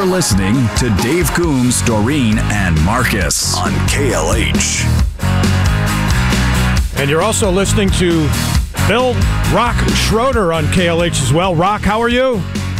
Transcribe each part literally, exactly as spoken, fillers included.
You're listening to Dave Coombs, Doreen, and Marcus on K L H. And you're also listening to Bill Rock Schroeder on K L H as well. Rock, how are you?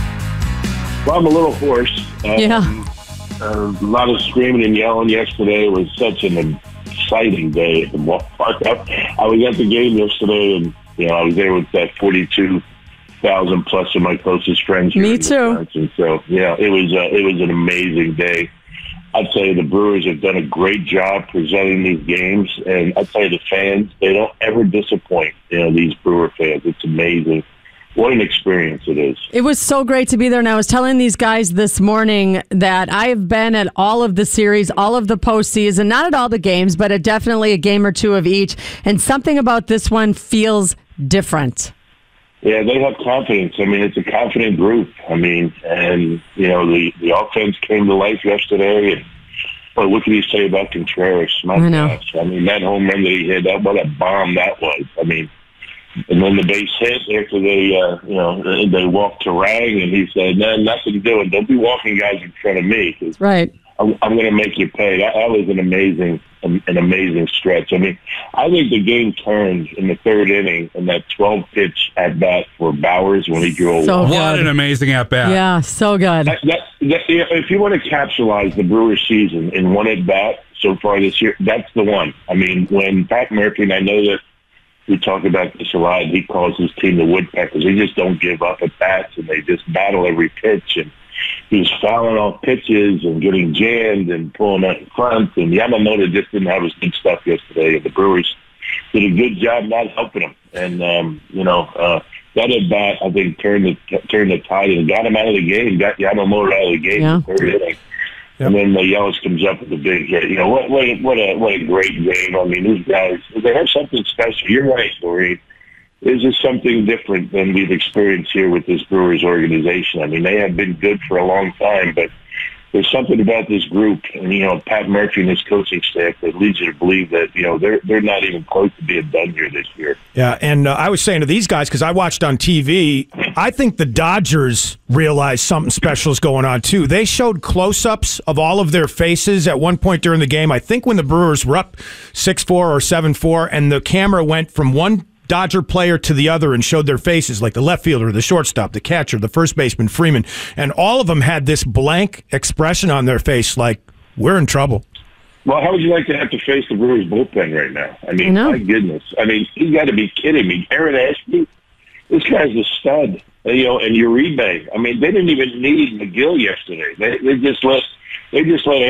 Well, I'm a little hoarse. Um, Yeah. Uh, a lot of screaming and yelling yesterday. It was such an exciting day at the ballpark. I was at the game yesterday, and you know I was there with that forty-two thousand plus of my closest friends. Me too. And so, yeah, it was uh, it was an amazing day. I'd say the Brewers have done a great job presenting these games, and I'd say the fans, they don't ever disappoint. You know, these Brewer fans, it's amazing. What an experience it is. It was so great to be there. And I was telling these guys this morning that I've been at all of the series, all of the postseason, not at all the games, but at definitely a game or two of each. And something about this one feels different. Yeah, they have confidence. I mean, it's a confident group. I mean, and, you know, the, the offense came to life yesterday. And boy, what can you say about Contreras? My I know. gosh. I mean, that home run that he hit, that, what a bomb that was. I mean, and then the base hit after they, uh, you know, they walked to Rang, and he said, "No, nothing doing. Don't be walking guys in front of me. Cause right. I'm, I'm going to make you pay." That, that was an amazing, an amazing stretch. I mean, I think the game turned in the third inning in that twelve pitch at bat for Bowers when he drew a So walk. good. What an amazing at bat! Yeah, so good. That, that, that, if you want to capsulize the Brewers season in one at bat so far this year, that's the one. I mean, when Pat Murphy, and I know that we talk about this a lot, he calls his team the Woodpeckers. They just don't give up at bats, and they just battle every pitch. And he's fouling off pitches and getting jammed and pulling out in front. And Yamamoto just didn't have his good stuff yesterday. And the Brewers did a good job not helping him. And, um, you know, uh, that at bat, I think, turned the, turned the tide and got him out of the game, got Yamamoto out of the game Yeah. in the third inning. Yep. And then the Yelich comes up with a big hit. You know, what, what, a, what, a, what a great game. I mean, these guys, they have something special. You're right, Doreen. This is something different than we've experienced here with this Brewers organization. I mean, they have been good for a long time, but there's something about this group, and, you know, Pat Murphy and his coaching staff that leads you to believe that, you know, they're they're not even close to being done here this year. Yeah, and uh, I was saying to these guys, because I watched on T V, I think the Dodgers realized something special is going on, too. They showed close-ups of all of their faces at one point during the game. I think when the Brewers were up six four or seven four, and the camera went from one Dodger player to the other and showed their faces, like the left fielder, the shortstop, the catcher, the first baseman, Freeman. And all of them had this blank expression on their face like, we're in trouble. Well, how would you like to have to face the Brewers bullpen right now? I mean, I know. my goodness. I mean, you got to be kidding me. Aaron Ashby, this guy's a stud. You know, and Uribe. I mean, they didn't even need McGill yesterday. They, they just let they just let